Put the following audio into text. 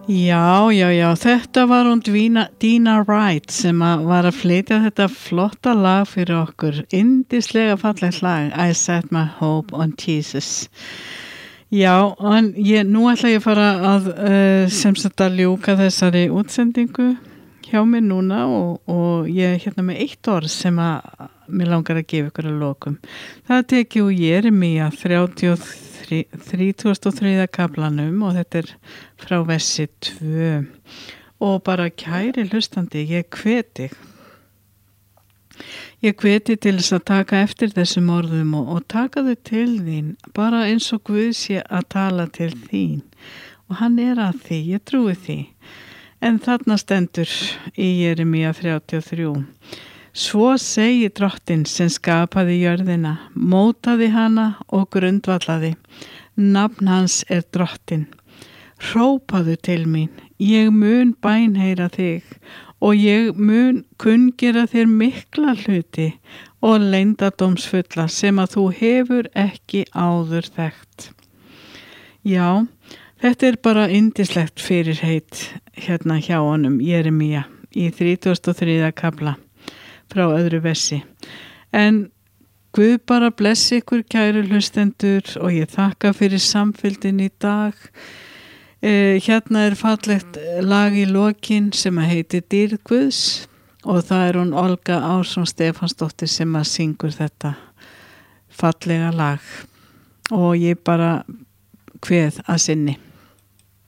Já, þetta var hún Dina Wright sem var að flytja þetta flotta lag fyrir okkur, yndislega fallegt lag, I Set My Hope on Jesus. Já, en nú ætla ég að fara að sem sagt að ljúka þessari útsendingu hjá mér núna og ég er hérna með eitt orð sem að mér langar að gefa ykkur að lokum. Það tekið úr Jeremía 33. kaflanum og þetta er frá versi 2 og bara kæri hlustandi, ég hveti til þess að taka eftir þessum orðum og taka þau til þín bara eins og Guð sé að tala til þín og hann er að því, ég trúi því. En þarna stendur í Jeremía 33: Svo segi Drottinn sem skapaði jörðina, mótaði hana og grundvallaði. Nafn hans er Drottinn. Hrópaðu til mín, ég mun bænheyra þig og ég mun kunngera þér mikla hluti og leyndardómsfulla sem að þú hefur ekki áður þekkt. Já, þetta er bara yndislegt fyrirheit hérna hjá honum Jeremía í 33. kafla frá öðru versi. En Guð bara blessi ykkur kæru hlustendur og ég þakka fyrir samfylgdin í dag. Hérna er fallegt lag í lokin sem að heiti Dýrð Guðs og það er hún Olga Ársson Stefánsdóttir sem að syngur þetta fallega lag og ég bara kveð að sinni.